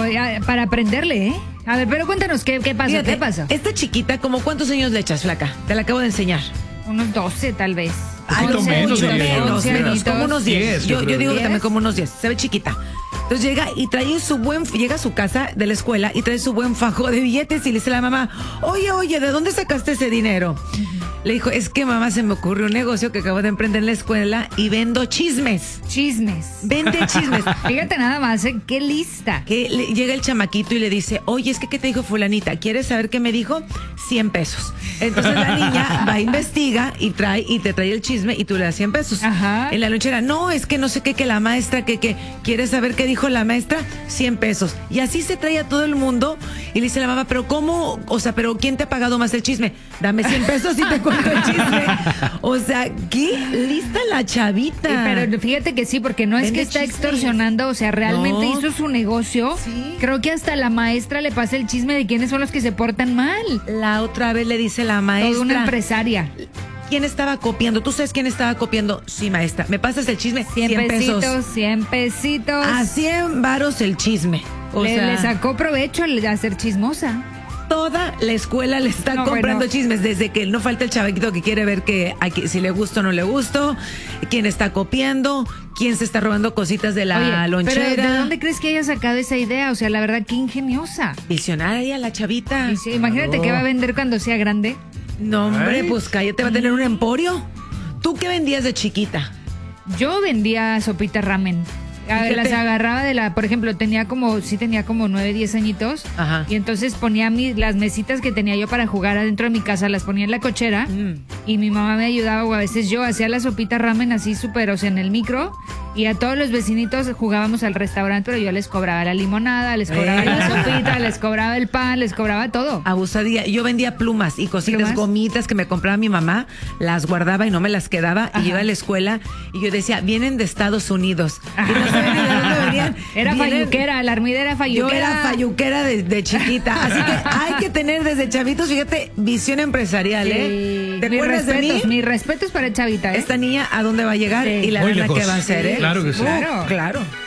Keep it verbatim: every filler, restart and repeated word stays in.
ya, para aprenderle, ¿eh? A ver, pero cuéntanos, ¿qué, qué pasó? Fíjate, ¿Qué pasó? Esta chiquita, ¿como cuántos años le echas, flaca? Te la acabo de enseñar. Unos doce, tal vez. Ah, Ay, no, menos, mucho diría yo. menos, once menos, añitos. como unos diez. diez, yo Yo, yo creo. digo que ¿diez? también como unos diez. Se ve chiquita. Entonces llega y trae su buen, llega a su casa de la escuela y trae su buen fajo de billetes y le dice a la mamá, oye, oye, ¿de dónde sacaste ese dinero? Le dijo, es que mamá, se me ocurrió un negocio que acabo de emprender en la escuela y vendo chismes. Chismes. Vende chismes. Fíjate nada más, ¿eh? Qué lista. Que le- llega el chamaquito y le dice, oye, es que ¿qué te dijo fulanita? ¿Quieres saber qué me dijo? cien pesos. Entonces la niña va, investiga y trae y te trae el chisme y tú le das cien pesos. Ajá. En la lonchera, no, es que no sé qué, que la maestra, que, que, ¿quieres saber qué dijo la maestra? cien pesos. Y así se trae a todo el mundo y le dice la mamá, pero ¿cómo? O sea, ¿pero quién te ha pagado más el chisme? Dame cien pesos y te cuento el chisme. O sea, qué lista la chavita. Pero fíjate que sí, porque no es Vende que está chismes. extorsionando, o sea, realmente No. hizo su negocio. Sí. Creo que hasta la maestra le pasa el chisme de quiénes son los que se portan mal. La otra vez le dice la Toda maestra. una empresaria. ¿Quién estaba copiando? ¿Tú sabes quién estaba copiando? Sí, maestra. ¿Me pasas el chisme? cien, pesos. pesitos, cien pesitos. A cien varos el chisme. O le, sea, le sacó provecho al hacer chismosa. toda la escuela le está No, comprando bueno. chismes. Desde que no falta el chavaquito que quiere ver que aquí, si le gusta o no le gusta, quién está copiando, quién se está robando cositas de la Oye, lonchera. pero ¿de dónde crees que haya sacado esa idea? O sea, la verdad, qué ingeniosa. Visionaria la chavita. Y sí, imagínate qué va a vender cuando sea grande. No, hombre, Ay. pues cállate, va a tener un emporio. ¿Tú qué vendías de chiquita? Yo vendía sopita ramen. A ver, Fíjate. las agarraba de la, por ejemplo, tenía como, sí tenía como nueve, diez añitos. Ajá. Y entonces ponía mis, las mesitas que tenía yo para jugar adentro de mi casa, las ponía en la cochera. Mm. Y mi mamá me ayudaba, o a veces yo hacía la sopita ramen así súper, o sea, en el micro. Y a todos los vecinitos jugábamos al restaurante, pero yo les cobraba la limonada, les cobraba Eh. la sopita, les cobraba el pan, les cobraba todo. Abusadía. Yo vendía plumas y cositas, ¿Plumas? gomitas que me compraba mi mamá, las guardaba y no me las quedaba. Ajá. Y iba a la escuela y yo decía, vienen de Estados Unidos. Y no sabía ni de dónde venían. Era Vienen- falluquera, la armida era falluquera. Yo era falluquera de, de chiquita. Así que hay que tener desde chavitos, fíjate, visión empresarial, ¿eh? Sí. ¿Te mis acuerdas de mí? respetos, mis respetos para Chavita, ¿eh? Esta niña, ¿a dónde va a llegar? Sí. Y la Muy nana lejos. que va a hacer, ¿eh? Claro que sí. Claro. Claro.